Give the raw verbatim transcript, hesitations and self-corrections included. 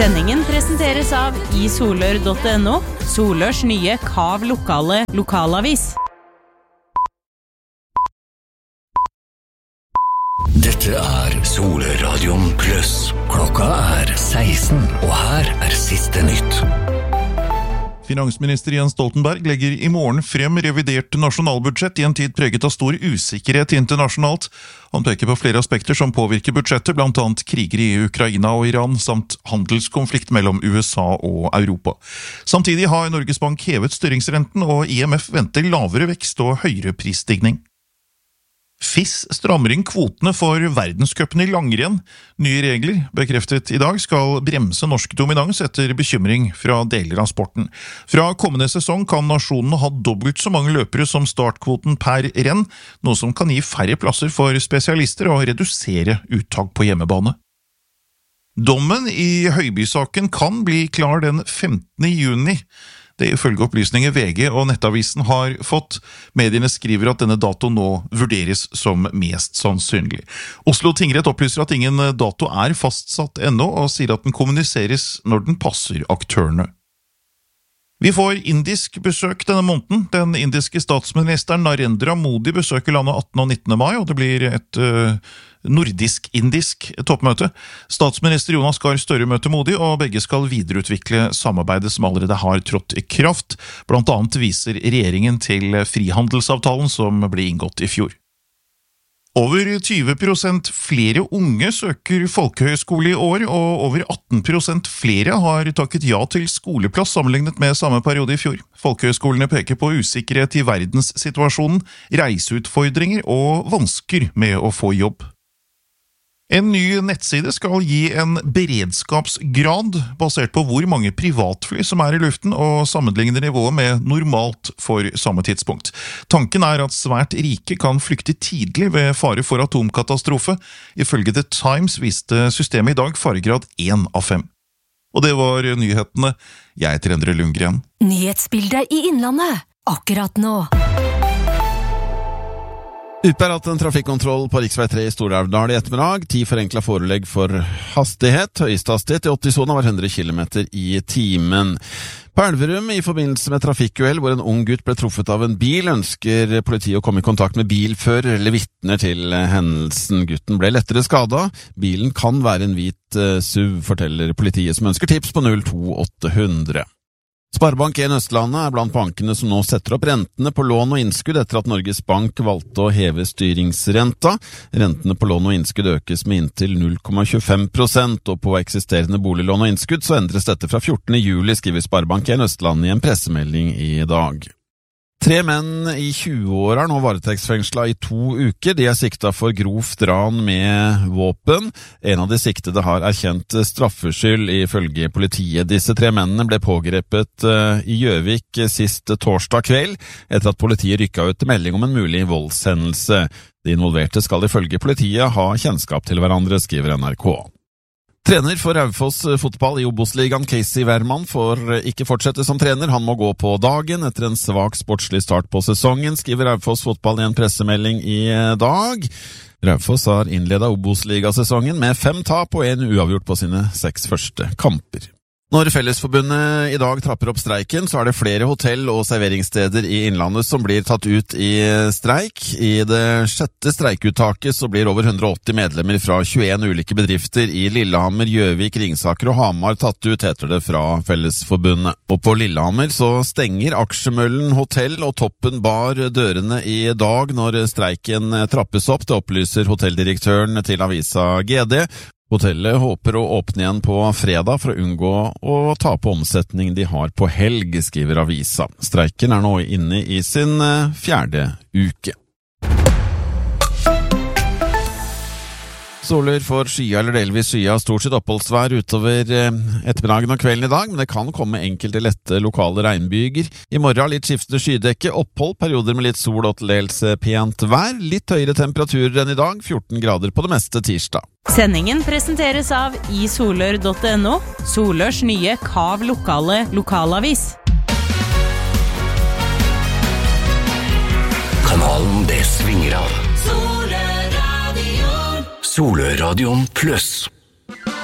Sendingen presenteres av i solør punktum no, Solørs nye Kav lokale lokalavis. Dette er Soløradion Plus. Klokka er seksten, og her er siste nytt. Finansminister Jens Stoltenberg legger i morgen frem revidert nasjonalbudsjett i en tid preget av stor usikkerhet internasjonalt. Han peker på flere aspekter som påvirker budsjettet, blant annet kriger i Ukraina og Iran, samt handelskonflikt mellom U S A og Europa. Samtidig har Norges Bank hevet styringsrenten, og I M F venter lavere vekst og høyere prisstigning. F I S strammer inn kvotene for verdenscupen i langrenn. Nye regler, bekreftet i dag, skal bremse norsk dominans etter bekymring fra deler av sporten. Fra kommende sesong kan nasjonene ha dobbelt så mange løpere som startkvoten per renn, noe som kan gi færre plasser for spesialister og redusere uttak på hjemmebane. Dommen i Høiby-saken kan bli klar den femtende juni. Det ifølge opplysninger V G og Nettavisen har fått. Mediene skriver at denne datoen nå vurderes som mest sannsynlig. Oslo tingrett opplyser at ingen dato er fastsatt ennå, og sier at den kommuniseres når den passer aktørene. Vi får indisk besøk denne måneden. Den indiske statsministeren Narendra Modi besøker landet attende og nittende mai, og det blir et uh, nordisk-indisk toppmøte. Statsminister Jonas Gahr Støre møter Modi, og begge skal videreutvikle samarbeidet som allerede har trådt i kraft. Blant annet viser regjeringen til frihandelsavtalen som ble inngått i fjor. Over tyve prosent flere unge søker folkehøyskole i år, og over atten prosent flere har takket ja til skoleplass sammenlignet med samme periode i fjor. Folkehøyskolene peker på usikkerhet i verdenssituasjonen, reiseutfordringer og vansker med å få jobb. En ny nettside skal gi en beredskapsgrad basert på hvor mange privatfly som er i luften, og sammenligner nivået med normalt for samme tidspunkt. Tanken er at svært rike kan flykte tidlig ved fare for atomkatastrofe. Ifølge The Times viste systemet i dag faregrad én av fem. Og det var nyhetene. Jeg heter Endre Lundgren. Nyhetsbildet i Innlandet, akkurat nå. U P har hatt en trafikkontroll på riksvei tre i Stor-Elvdal i ettermiddag. Ti forenklet forelegg for hastighet. Høyeste hastighet i åtti-sonen var hundre kilometer i timen. På Elverum, i forbindelse med trafikkuhell hvor en ung gutt ble truffet av en bil, ønsker politiet å komme i kontakt med bilfører eller vitner til hendelsen. Gutten ble lettere skadet. Bilen kan være en hvit uh, S U V, forteller politiet, som ønsker tips på null to åtte hundre. Sparebank en Østlandet er blant bankene som nå setter opp rentene på lån og innskudd etter at Norges Bank valgte å heve styringsrenta. Rentene på lån og innskudd økes med inntil null komma tjuefem prosent, og på eksisterende boliglån og innskudd så endres dette fra fjortende juli, skriver Sparebank en Østlandet i en pressemelding i dag. Tre menn i tjue-åra er nå varetektsfengsla i to uker. De er sikta for grovt ran med våpen. En av de siktede har erkjent straffskyld ifølge politiet. Disse tre mennene ble pågrepet i Gjøvik sist torsdag kveld, etter at politiet rykka ut til melding om en mulig voldshendelse. De involverte skal ifølge politiet ha kjennskap til hverandre, skriver N R K. Trener for Raufoss fotball i Obos-ligaen, Casey Wermann, får ikke fortsette som trener. Han må gå på dagen etter en svak sportslig start på sesongen, skriver Raufoss fotball i en pressemelding i dag. Raufoss har innledet Obos-ligasesongen med fem tap og en uavgjort på sine seks første kamper. Når Fellesforbundet i dag trapper opp streiken, så er det flere hotell- og serveringssteder i Innlandet som blir tatt ut i streik. I det sjette streikuttaket så blir over hundre og åtti medlemmer fra tjueen ulike bedrifter i Lillehammer, Gjøvik, Ringsaker og Hamar tatt ut, heter det fra Fellesforbundet. Og på Lillehammer så stenger Aksjemøllen hotell og Toppen bar dørene i dag når streiken trappes opp. Det opplyser hotelldirektøren til avisa G D. Hotellet håper å åpne igjen på fredag for å unngå å tape omsetning de har på helg, skriver avisa. Streiken er nå inne i sin fjerde uke. Soler for skya eller delvis skya, stort sett oppholdsvær utover ettermiddagen og kvelden i dag, men det kan komme enkelte lette lokale regnbyger. I morgen litt skiftende skydekke, opphold, perioder med litt sol og til dels pent vær, litt høyere temperaturer enn i dag, fjorten grader på det meste tirsdag. Sendingen presenteres av i solør punktum no, Solørs nye Kav lokale lokalavis. Kanalen det svinger av. Soløradion Plus.